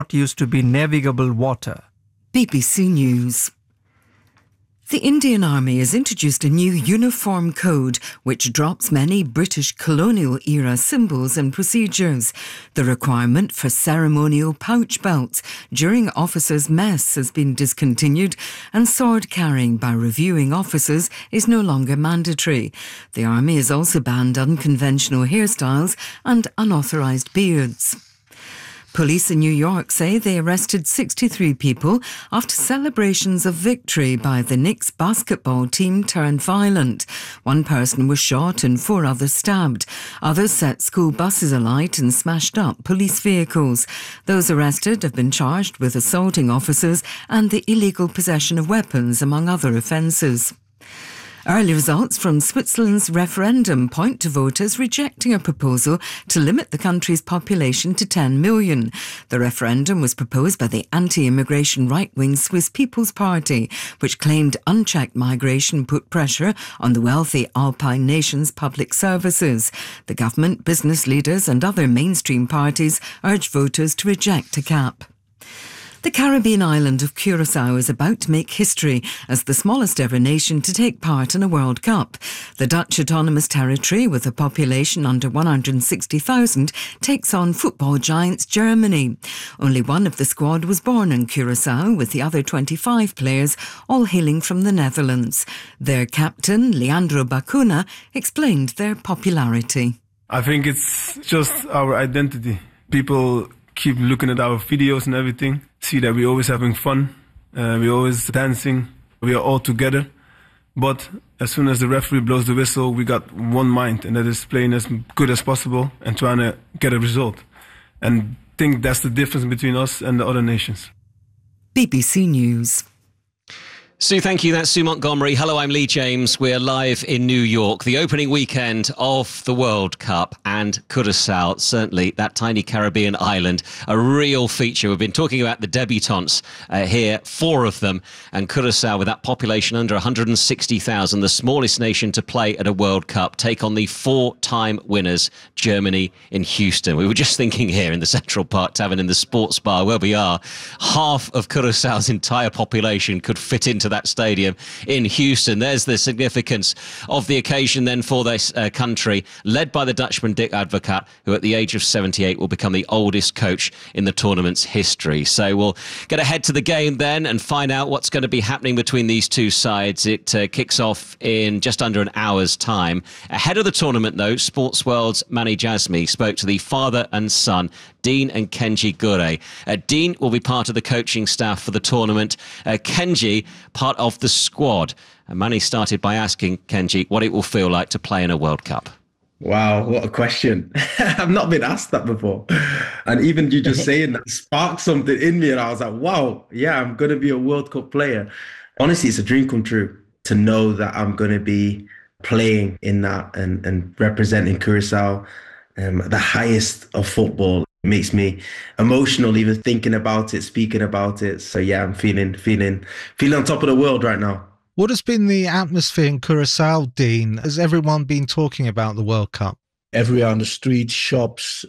used to be navigable water. BBC News. The Indian Army has introduced a new uniform code which drops many British colonial-era symbols and procedures. The requirement for ceremonial pouch belts during officers' mess has been discontinued, and sword carrying by reviewing officers is no longer mandatory. The Army has also banned unconventional hairstyles and unauthorised beards. Police in New York say they arrested 63 people after celebrations of victory by the Knicks basketball team turned violent. One person was shot and 4 others stabbed. Others set school buses alight and smashed up police vehicles. Those arrested have been charged with assaulting officers and the illegal possession of weapons, among other offences. Early results from Switzerland's referendum point to voters rejecting a proposal to limit the country's population to 10 million. The referendum was proposed by the anti-immigration right-wing Swiss People's Party, which claimed unchecked migration put pressure on the wealthy Alpine nation's public services. The government, business leaders and other mainstream parties urge voters to reject a cap. The Caribbean island of Curaçao is about to make history as the smallest ever nation to take part in a World Cup. The Dutch autonomous territory, with a population under 160,000, takes on football giants Germany. Only one of the squad was born in Curaçao, with the other 25 players all hailing from the Netherlands. Their captain, Leandro Bacuna, explained their popularity. I think it's just our identity. People keep looking at our videos and everything, see that we're always having fun, we're always dancing, we are all together. But as soon as the referee blows the whistle, we got one mind, and that is playing as good as possible and trying to get a result. And I think that's the difference between us and the other nations. BBC News. Sue, thank you. That's Sue Montgomery. Hello, I'm Lee James. We're live in New York, the opening weekend of the World Cup, and Curaçao, certainly that tiny Caribbean island, a real feature. We've been talking about the debutantes here, 4 of them, and Curaçao, with that population under 160,000, the smallest nation to play at a World Cup, take on the 4-time winners, Germany, in Houston. We were just thinking here in the Central Park Tavern in the sports bar where we are, half of Curaçao's entire population could fit into that stadium in Houston. There's the significance of the occasion then for this country, led by the Dutchman Dick Advocaat, who at the age of 78 will become the oldest coach in the tournament's history. So we'll get ahead to the game then and find out what's going to be happening between these two sides. It kicks off in just under an hour's time. Ahead of the tournament, though, Sports World's Mani Jasmi spoke to the father and son, Dean and Kenji Gure. Dean will be part of the coaching staff for the tournament. Kenji, part of the squad. And Manny started by asking Kenji what it will feel like to play in a World Cup. Wow, what a question. I've not been asked that before. And even you just saying that sparked something in me. And I was like, wow, yeah, I'm going to be a World Cup player. Honestly, it's a dream come true to know that I'm going to be playing in that and representing Curaçao, the highest of football. It makes me emotional even thinking about it, speaking about it. So yeah, I'm feeling on top of the world right now. What has been the atmosphere in Curaçao, Dean? Has everyone been talking about the World Cup? Everywhere on the streets, shops,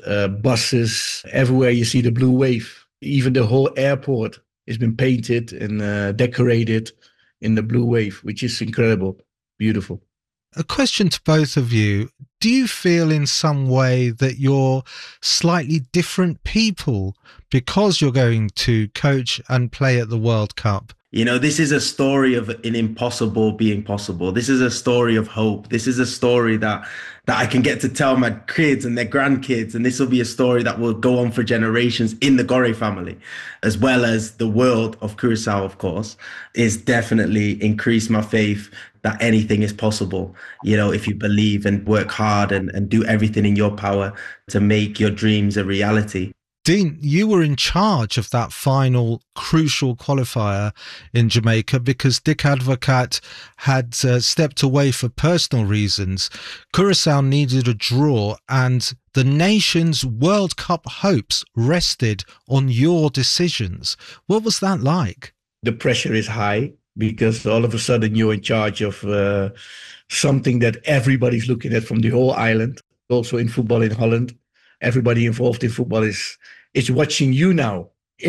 buses, everywhere you see the blue wave. Even the whole airport has been painted and decorated in the blue wave, which is incredible, beautiful. A question to both of you. Do you feel in some way that you're slightly different people because you're going to coach and play at the World Cup? You know, this is a story of an impossible being possible. This is a story of hope. This is a story that I can get to tell my kids and their grandkids. And this will be a story that will go on for generations in the Gore family, as well as the world of Curaçao, of course. Is definitely increased my faith that anything is possible, you know, if you believe and work hard and do everything in your power to make your dreams a reality. Dean, you were in charge of that final crucial qualifier in Jamaica because Dick Advocaat had stepped away for personal reasons. Curaçao needed a draw and the nation's World Cup hopes rested on your decisions. What was that like? The pressure is high because all of a sudden you're in charge of something that everybody's looking at from the whole island. Also in football in Holland, everybody involved in football is watching you now.